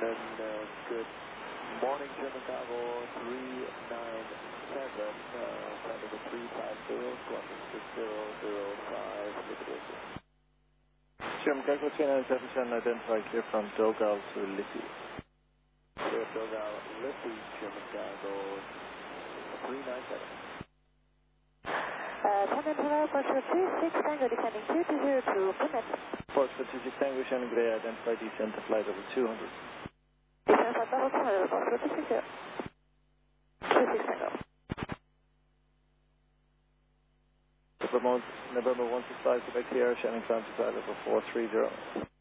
Shannon, good morning, German Cargo 397, flight number 350, squawking 6005, Liberty. German Cargo 397, Shannon, identify clear from Dogal to Liffey. Clear Dogal, Liffey, German Cargo 397. Shannon Tower, Foxtrot 26 Tango, descending 2202, Plymouth. Foxtrot 26 Tango, Shannon Grey, identify descent to flight over 200. Descent flight level 200, Foxtrot 26 Tango. November 165, Quebec Sierra, Shannon climb to flight level 430.